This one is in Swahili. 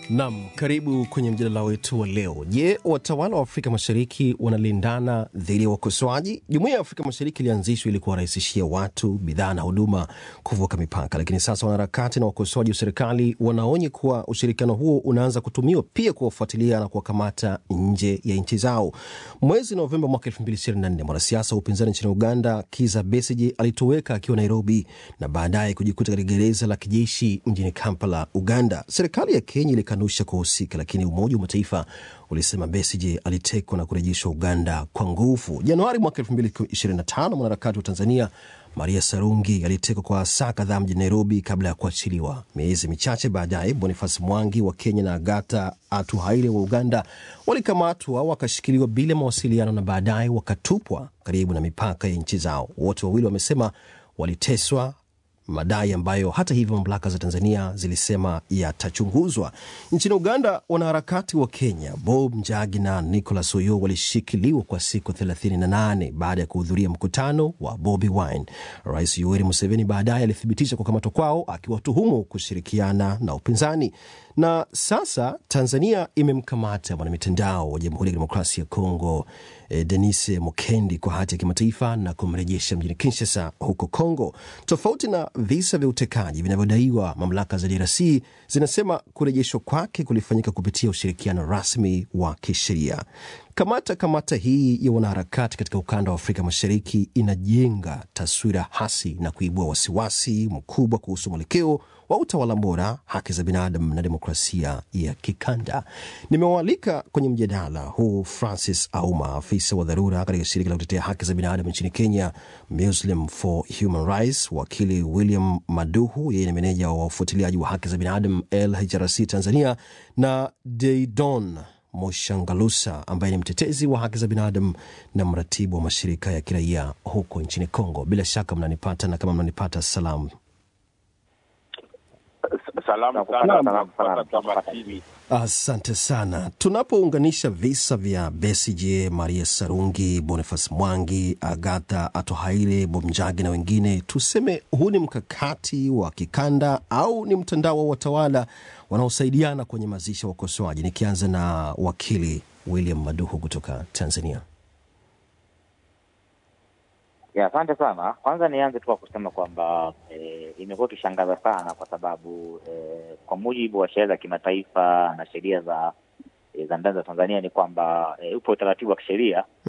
Naam, karibu kwenye mjadala wetu wa leo. Je, watawala wa Afrika Mashariki wanalindana dhidi ya wakosoaji? Jumuiya ya Afrika Mashariki ilianzishwa ili kuwarahisishia watu, bidhaa na huduma kuvuka mipaka, lakini sasa wanaharakati na wakosoaji wa serikali wanaonya kuwa ushirikiano huo unaanza kutumiwa pia kuwafuatilia na kuwakamata nje ya nchi zao. Mwezi Novemba mwaka 2024, mwanasiasa wa upinzani nchini Uganda Kizza Besigye alitoweka akiwa Nairobi na baadaye kujikuta katika gereza la kijeshi mjini Kampala, Uganda. Serikali ya Kenya ilikanusha kuhusika, lakini Umoja wa Mataifa ulisema Besigye alitekwa na kurejeshwa Uganda kwa nguvu. Januari mwaka 2025, mwanaharakati wa Tanzania Maria Sarungi alitekwa kwa saa kadhaa mjini Nairobi kabla ya kuachiliwa. Miezi michache baadaye, Boniface Mwangi wa Kenya na Agatha Atuhaire wa Uganda walikamatwa, wakashikiliwa bila mawasiliano na baadaye wakatupwa karibu na mipaka ya nchi zao. Wote wawili wamesema waliteswa, madai ambayo hata hivyo mamlaka za Tanzania zilisema yatachunguzwa. Nchini Uganda, wanaharakati wa Kenya Bob Njagi na Nicholas Oyo walishikiliwa kwa siku 38 baada ya kuhudhuria mkutano wa Bobi Wine. Rais Yoweri Museveni baadaye alithibitisha kukamatwa kwao, akiwatuhumu kushirikiana na upinzani. Na sasa Tanzania imemkamata mwanamitandao wa Jamhuri ya Demokrasia ya Kongo Denise Mukendi kwa hati ya kimataifa na kumrejesha mjini Kinshasa huko Kongo. Tofauti na visa vya utekaji vinavyodaiwa, mamlaka za DRC zinasema kurejeshwa kwake kulifanyika kupitia ushirikiano rasmi wa kisheria. Kamata hii ya wanaharakati katika ukanda wa Afrika Mashariki inajenga taswira hasi na kuibua wasiwasi mkubwa kuhusu mwelekeo wa utawala bora, haki za binadamu na demokrasia ya kikanda. Nimewaalika kwenye mjadala huu Francis Auma, afisa wa dharura katika shirika la kutetea haki za binadamu nchini Kenya, Muslim for Human Rights, wakili William Maduhu, yeye ni meneja wa ufuatiliaji wa haki za binadamu LHRC Tanzania, na Deidon Moshangalusa ambaye ni mtetezi wa haki za binadamu na mratibu wa mashirika ya kiraia huko nchini Kongo. Bila shaka mnanipata, na kama mnanipata, salamu. Asante sana. Tunapounganisha visa vya Besigye, Maria Sarungi, Boniface Mwangi, Agatha Atuhaire, Bob Njagi na wengine, tuseme huu ni mkakati wa kikanda au ni mtandao wa watawala wanaosaidiana kwenye mazishi ya wakosoaji? Nikianza na wakili William Maduhu kutoka Tanzania. Asante sana. Kwanza nianze tu kwa kusema kwamba imekuwa kishangaza sana kwa sababu kwa mujibu wa sheria za kimataifa na sheria za ndani za Tanzania ni kwamba upo utaratibu wa kisheria